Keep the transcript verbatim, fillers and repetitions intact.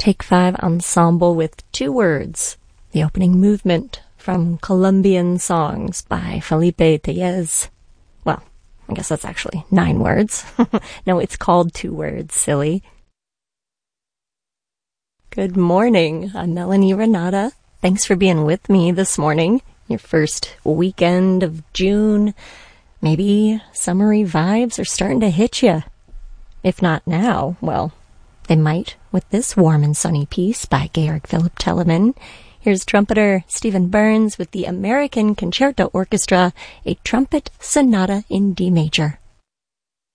Take Five Ensemble with Two Words, the opening movement from Colombian Songs by Felipe Tellez. Well, I guess that's actually nine words. No, it's called Two Words, silly. Good morning. I'm Melanie Renata. Thanks for being with me this morning. Your first weekend of June. Maybe summery vibes are starting to hit you. If not now, well, they might with this warm and sunny piece by Georg Philipp Telemann. Here's trumpeter Stephen Burns with the American Concerto Orchestra, a trumpet sonata in D major.